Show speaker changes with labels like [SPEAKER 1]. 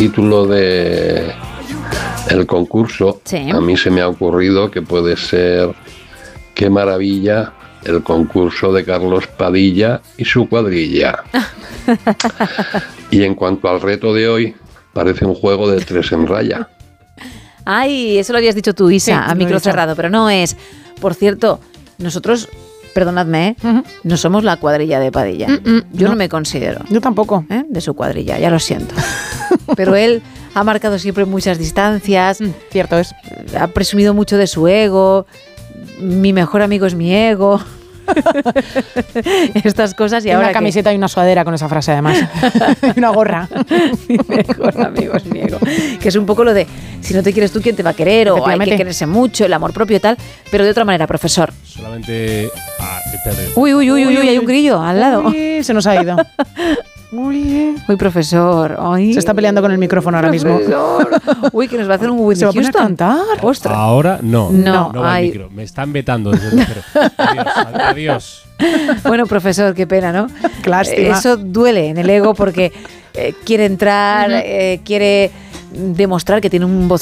[SPEAKER 1] título de el concurso,
[SPEAKER 2] Sí.
[SPEAKER 1] a mí se me ha ocurrido que puede ser Qué maravilla el concurso de Carlos Padilla y su cuadrilla. Y en cuanto al reto de hoy, parece un juego de 3 en raya.
[SPEAKER 2] Ay, eso lo habías dicho tú, Isa,
[SPEAKER 3] Sí,
[SPEAKER 2] a
[SPEAKER 3] lo he
[SPEAKER 2] micro
[SPEAKER 3] dicho.
[SPEAKER 2] cerrado, pero no es. Por cierto, nosotros, perdonadme, no somos la cuadrilla de Padilla. Yo no me considero
[SPEAKER 3] Yo tampoco.
[SPEAKER 2] de su cuadrilla, ya lo siento. Pero él ha marcado siempre muchas distancias,
[SPEAKER 3] Cierto es.
[SPEAKER 2] ha presumido mucho de su ego. Mi mejor amigo es mi ego. Estas cosas y
[SPEAKER 3] Y
[SPEAKER 2] ahora
[SPEAKER 3] una camiseta y una sudadera con esa frase además. Y una gorra.
[SPEAKER 2] mi mejor amigo es mi ego. Que es un poco lo de si no te quieres tú, ¿quién te va a querer? O hay que
[SPEAKER 3] Efectivamente.
[SPEAKER 2] quererse mucho, el amor propio y tal, pero de otra manera, profesor.
[SPEAKER 4] Solamente... espérate.
[SPEAKER 2] Uy, hay un grillo al lado.
[SPEAKER 3] Uy, se nos ha ido. Uy.
[SPEAKER 2] Uy, profesor. Ay,
[SPEAKER 3] Se está peleando con el micrófono ahora mismo.
[SPEAKER 2] profesor. Uy, que nos va a hacer un Whitney
[SPEAKER 3] ¿Se va a poner a
[SPEAKER 2] Houston.
[SPEAKER 3] cantar?
[SPEAKER 2] Ostras.
[SPEAKER 4] Ahora no.
[SPEAKER 2] No,
[SPEAKER 4] No va el
[SPEAKER 2] ay.
[SPEAKER 4] micro. Me están vetando desde el cero. Adiós.
[SPEAKER 2] Bueno, profesor, qué pena, ¿no?
[SPEAKER 3] Qué lástima.
[SPEAKER 2] Eso duele en el ego porque quiere entrar, quiere demostrar que tiene un